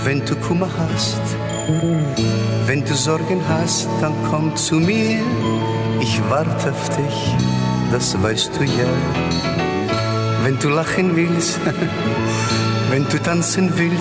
Wenn du Kummer hast, wenn du Sorgen hast, dann komm zu mir. Ich warte auf dich, das weißt du ja. Wenn du lachen willst, wenn du tanzen willst,